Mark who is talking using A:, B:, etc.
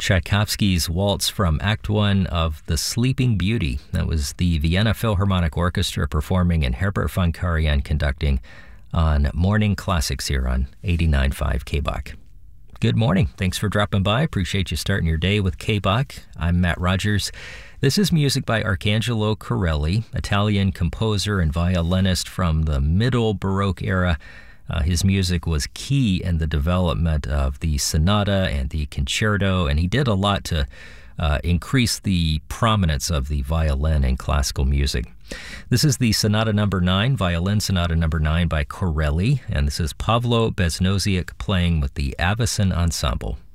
A: Tchaikovsky's Waltz from Act 1 of The Sleeping Beauty. That was the Vienna Philharmonic Orchestra performing and Herbert von Karajan conducting on Morning Classics here on 89.5 KBOK. Good morning. Thanks for dropping by. Appreciate you starting your day with KBOK. I'm Matt Rogers. This is music by Arcangelo Corelli, Italian composer and violinist from the Middle Baroque era. His music was key in the development of the sonata and the concerto, and he did a lot to increase the prominence of the violin in classical music. This is the Sonata Number 9, Violin Sonata Number 9 by Corelli, and this is Pavlo Beznoziuk playing with the Avicen Ensemble.